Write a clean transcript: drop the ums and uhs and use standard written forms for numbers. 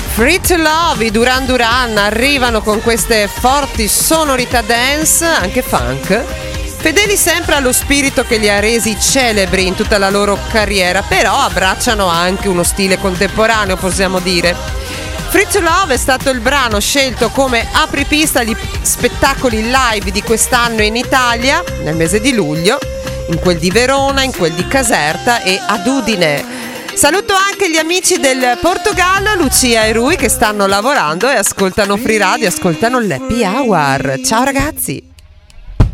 Free to Love, i Duran Duran arrivano con queste forti sonorità dance, anche funk, fedeli sempre allo spirito che li ha resi celebri in tutta la loro carriera, però abbracciano anche uno stile contemporaneo, possiamo dire. Free to Love è stato il brano scelto come apripista agli spettacoli live di quest'anno in Italia, nel mese di luglio, in quel di Verona, in quel di Caserta e ad Udine. Saluto anche gli amici del Portogallo, Lucia e Rui, che stanno lavorando e ascoltano Free Radio, ascoltano l'Happy Hour. Ciao ragazzi!